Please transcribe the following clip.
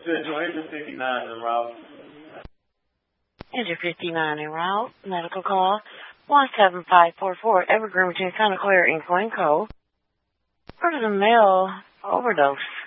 Enter 59 en route. Enter 59 en route. Medical call 17544 Evergreen, Virginia County Clear, Inc. Co. Heard of the male overdose.